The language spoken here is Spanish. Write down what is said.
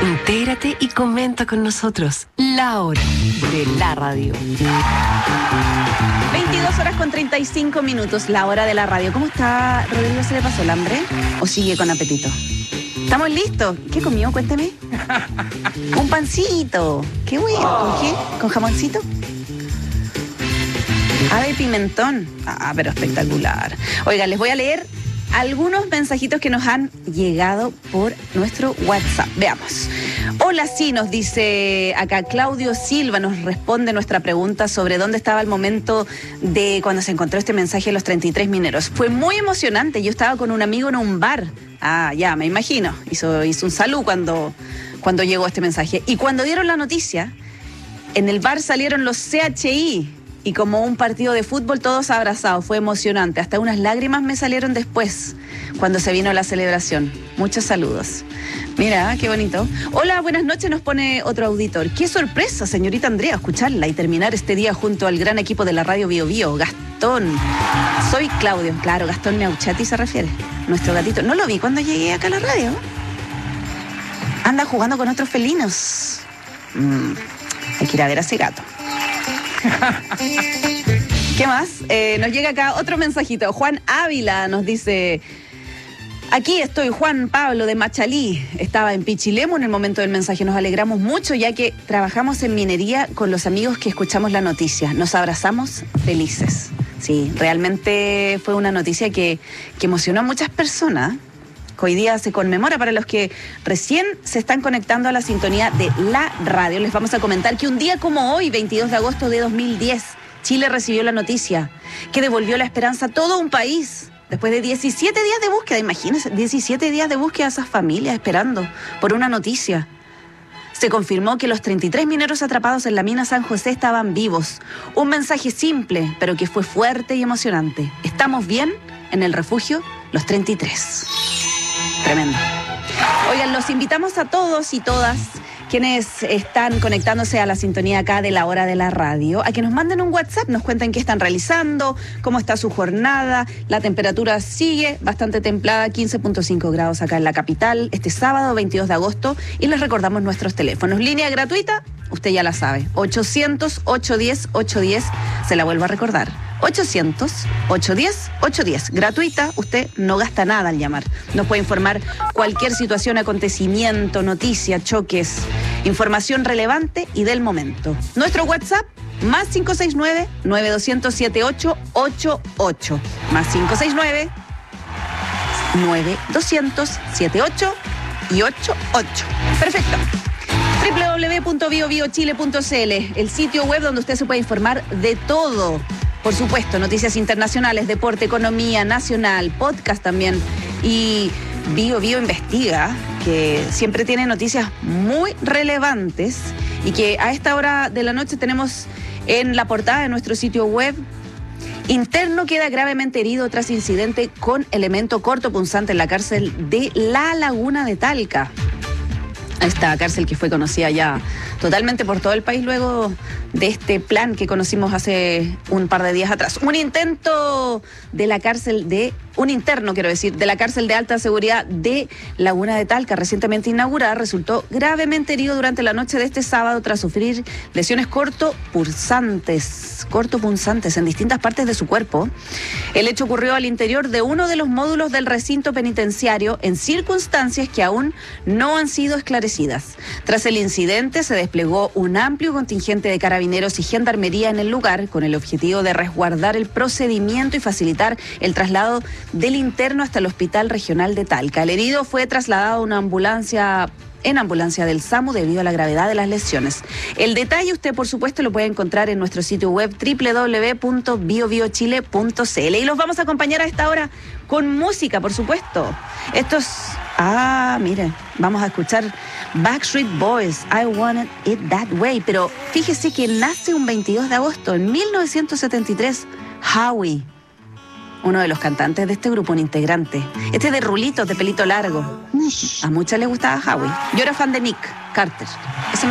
Intégrate y comenta con nosotros. La hora de la radio. 22:35, la hora de la radio. ¿Cómo está, Rodrigo? ¿Se le pasó el hambre? ¿O sigue con apetito? ¿Estamos listos? ¿Qué comió? Cuénteme. Un pancito. ¿Qué bueno? ¿Con qué? ¿Con jamoncito? De pimentón. Pero espectacular. Oigan, les voy a leer algunos mensajitos que nos han llegado por nuestro WhatsApp. Veamos. Hola, sí, nos dice acá Claudio Silva, nos responde nuestra pregunta sobre dónde estaba el momento de cuando se encontró este mensaje de los 33 mineros. Fue muy emocionante, yo estaba con un amigo en un bar. Ya, me imagino. Hizo un salud cuando llegó este mensaje. Y cuando dieron la noticia, en el bar salieron los CHI. Y como un partido de fútbol, todos abrazados. Fue emocionante. Hasta unas lágrimas me salieron después, cuando se vino la celebración. Muchos saludos. Mira, qué bonito. Hola, buenas noches, nos pone otro auditor. Qué sorpresa, señorita Andrea, escucharla y terminar este día junto al gran equipo de la radio Bio Bio. Gastón. Soy Claudio. Claro, Gastón Neuchati se refiere. Nuestro gatito. No lo vi cuando llegué acá a la radio. Anda jugando con otros felinos. Hay que ir a ver a ese gato. ¿Qué más? Nos llega acá otro mensajito. Juan Ávila nos dice: aquí estoy, Juan Pablo de Machalí. Estaba en Pichilemu en el momento del mensaje. Nos alegramos mucho ya que trabajamos en minería con los amigos que escuchamos la noticia. Nos abrazamos felices. Sí, realmente fue una noticia que emocionó a muchas personas. Hoy día se conmemora. Para los que recién se están conectando a la sintonía de la radio, les vamos a comentar que un día como hoy, 22 de agosto de 2010, Chile recibió la noticia que devolvió la esperanza a todo un país. Después de 17 días de búsqueda, imagínense, 17 días de búsqueda a esas familias esperando por una noticia. Se confirmó que los 33 mineros atrapados en la mina San José estaban vivos. Un mensaje simple, pero que fue fuerte y emocionante. Estamos bien en el refugio Los 33. Tremendo. Oigan, los invitamos a todos y todas quienes están conectándose a la sintonía acá de la hora de la radio, a que nos manden un WhatsApp, nos cuenten qué están realizando, cómo está su jornada. La temperatura sigue bastante templada, 15.5 grados acá en la capital, este sábado 22 de agosto, y les recordamos nuestros teléfonos. Línea gratuita, usted ya la sabe, 800-810-810, se la vuelvo a recordar. 800-810-810. Gratuita, usted no gasta nada al llamar. Nos puede informar cualquier situación, acontecimiento, noticia, choques, información relevante y del momento. Nuestro WhatsApp, más 569-9200-7888. Más 569-9200-78 y 88. Perfecto. www.biobiochile.cl, el sitio web donde usted se puede informar de todo. Por supuesto, noticias internacionales, deporte, economía nacional, podcast también. Y Bio Bio Investiga, que siempre tiene noticias muy relevantes y que a esta hora de la noche tenemos en la portada de nuestro sitio web. Interno queda gravemente herido tras incidente con elemento cortopunzante en la cárcel de La Laguna de Talca. Esta cárcel que fue conocida ya totalmente por todo el país luego de este plan que conocimos hace un par de días atrás. Un interno, de la cárcel de alta seguridad de Laguna de Talca, recientemente inaugurada, resultó gravemente herido durante la noche de este sábado tras sufrir lesiones cortopunzantes en distintas partes de su cuerpo. El hecho ocurrió al interior de uno de los módulos del recinto penitenciario en circunstancias que aún no han sido esclarecidas. Tras el incidente se desplegó un amplio contingente de carabineros y gendarmería en el lugar con el objetivo de resguardar el procedimiento y facilitar el traslado del interno hasta el Hospital Regional de Talca. El herido fue trasladado en ambulancia del SAMU debido a la gravedad de las lesiones. El detalle usted, por supuesto, lo puede encontrar en nuestro sitio web www.biobiochile.cl. Y los vamos a acompañar a esta hora con música, por supuesto. Mire, vamos a escuchar Backstreet Boys, I Want It That Way. Pero fíjese que nace un 22 de agosto, en 1973, Howie, uno de los cantantes de este grupo, un integrante. Este de rulitos, de pelito largo. A muchas les gustaba Howie. Yo era fan de Nick Carter.